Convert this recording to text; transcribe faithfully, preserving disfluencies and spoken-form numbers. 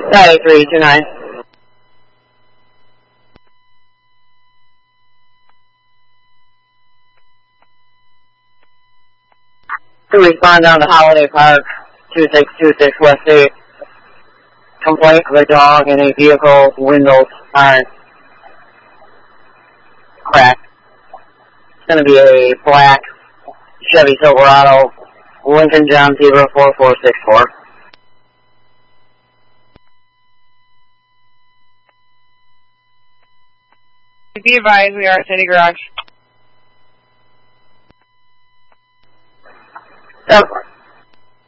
ninety-three two nine. To respond down to Holiday Park, two six two six West eight. Complaint of a dog in a vehicle, windows aren't cracked. It's going to be a black Chevy Silverado, Lincoln John Zebra four four six four. Be advised, we are at City Garage. Yep.